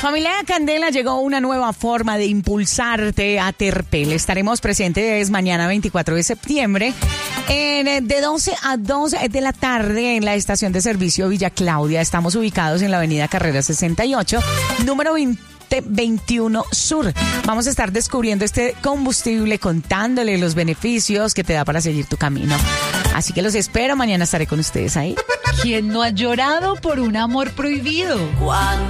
Familia Candela, llegó una nueva forma de impulsarte a Terpel. Estaremos presentes mañana 24 de septiembre de 12 a 2 de la tarde en la estación de servicio Villa Claudia. Estamos ubicados en la avenida Carrera 68, número 21 Sur. Vamos a estar descubriendo este combustible, contándole los beneficios que te da para seguir tu camino. Así que los espero, mañana estaré con ustedes ahí. ¿Quién no ha llorado por un amor prohibido?